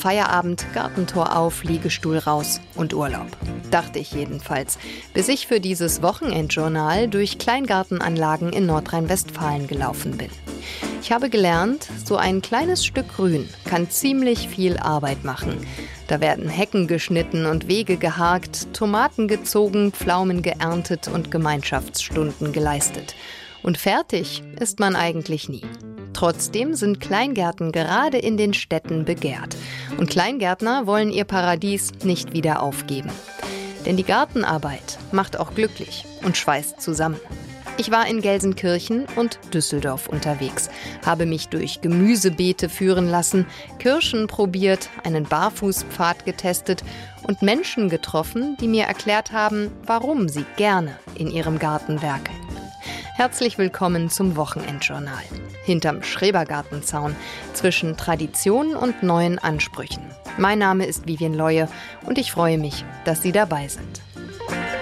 Feierabend, Gartentor auf, Liegestuhl raus und Urlaub. Dachte ich jedenfalls, bis ich für dieses Wochenendjournal durch Kleingartenanlagen in Nordrhein-Westfalen gelaufen bin. Ich habe gelernt, so ein kleines Stück Grün kann ziemlich viel Arbeit machen. Da werden Hecken geschnitten und Wege geharkt, Tomaten gezogen, Pflaumen geerntet und Gemeinschaftsstunden geleistet. Und fertig ist man eigentlich nie. Trotzdem sind Kleingärten gerade in den Städten begehrt. Und Kleingärtner wollen ihr Paradies nicht wieder aufgeben. Denn die Gartenarbeit macht auch glücklich und schweißt zusammen. Ich war in Gelsenkirchen und Düsseldorf unterwegs, habe mich durch Gemüsebeete führen lassen, Kirschen probiert, einen Barfußpfad getestet und Menschen getroffen, die mir erklärt haben, warum sie gerne in ihrem Garten werkeln. Herzlich willkommen zum Wochenendjournal. Hinterm Schrebergartenzaun, zwischen Tradition und neuen Ansprüchen. Mein Name ist Vivien Leue und ich freue mich, dass Sie dabei sind.